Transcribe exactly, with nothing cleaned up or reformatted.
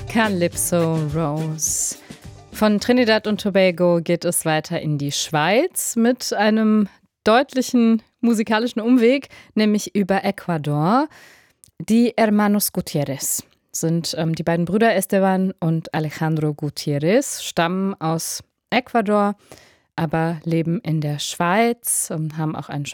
Calypso Rose. Von Trinidad und Tobago geht es weiter in die Schweiz mit einem deutlichen musikalischen Umweg, nämlich über Ecuador. Die Hermanos Gutierrez sind ähm, die beiden Brüder Esteban und Alejandro Gutierrez, stammen aus Ecuador, aber leben in der Schweiz und haben auch einen